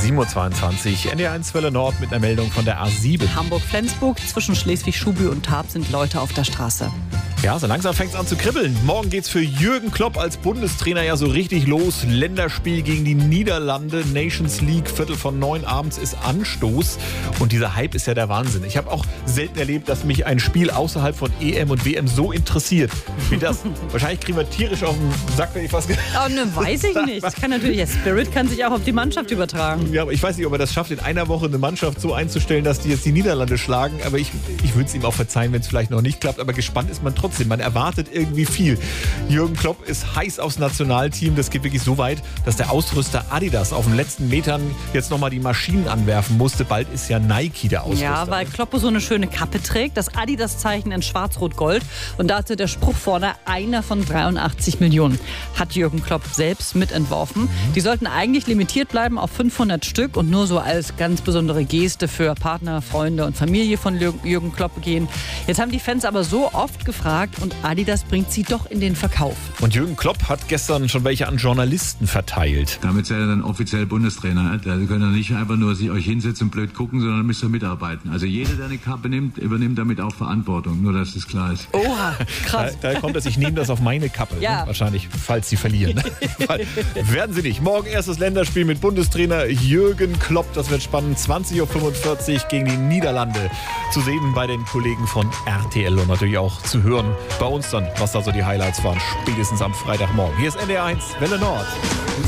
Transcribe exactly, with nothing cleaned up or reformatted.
sieben Uhr zweiundzwanzig, N D R eins Welle Nord mit einer Meldung von der A sieben. Hamburg-Flensburg, zwischen Schleswig-Schuby und Tarp sind Leute auf der Straße. Ja, so langsam fängt es an zu kribbeln. Morgen geht's für Jürgen Klopp als Bundestrainer ja so richtig los. Länderspiel gegen die Niederlande, Nations League, Viertel von neun abends ist Anstoß. Und dieser Hype ist ja der Wahnsinn. Ich habe auch selten erlebt, dass mich ein Spiel außerhalb von E M und W M so interessiert wie das. Wahrscheinlich kriegen wir tierisch auf den Sack, wenn ich was... Oh, ne, weiß ich nicht. Das kann natürlich, der Spirit kann sich auch auf die Mannschaft übertragen. Ja, aber ich weiß nicht, ob er das schafft, in einer Woche eine Mannschaft so einzustellen, dass die jetzt die Niederlande schlagen. Aber ich, ich würde es ihm auch verzeihen, wenn es vielleicht noch nicht klappt. Aber gespannt ist man trotzdem. Man erwartet irgendwie viel. Jürgen Klopp ist heiß aufs Nationalteam. Das geht wirklich so weit, dass der Ausrüster Adidas auf den letzten Metern jetzt nochmal die Maschinen anwerfen musste. Bald ist ja Nike der Ausrüster. Ja, weil Klopp so eine schöne Kappe trägt. Das Adidas-Zeichen in schwarz-rot-gold. Und dazu der Spruch vorne, einer von dreiundachtzig Millionen. Hat Jürgen Klopp selbst mitentworfen. Mhm. Die sollten eigentlich limitiert bleiben auf fünfhundert Stück und nur so als ganz besondere Geste für Partner, Freunde und Familie von Jürgen Klopp gehen. Jetzt haben die Fans aber so oft gefragt und Adidas bringt sie doch in den Verkauf. Und Jürgen Klopp hat gestern schon welche an Journalisten verteilt. Damit seid ihr dann offiziell Bundestrainer. Da könnt ihr nicht einfach nur sich euch hinsetzen und blöd gucken, sondern müsst ihr mitarbeiten. Also jeder, der eine Kappe nimmt, übernimmt damit auch Verantwortung. Nur, dass das klar ist. Oha, krass. Da, da kommt es, ich nehme das auf meine Kappe. Ja. Ne? Wahrscheinlich, falls sie verlieren. Werden sie nicht. Morgen erstes Länderspiel mit Bundestrainer Jürgen Klopp. Das wird spannend. zwanzig Uhr fünfundvierzig gegen die Niederlande. Zu sehen bei den Kollegen von R T L und natürlich auch zu hören bei uns dann, was da so die Highlights waren. Spätestens am Freitagmorgen. Hier ist N D R eins Welle Nord.